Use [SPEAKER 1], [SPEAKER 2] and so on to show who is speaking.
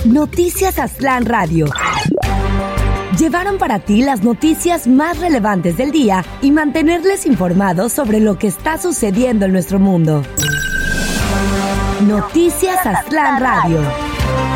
[SPEAKER 1] Noticias Aztlán Radio. Llevaron para ti las noticias más relevantes del día y mantenerles informados sobre lo que está sucediendo en nuestro mundo. Noticias Aztlán Radio.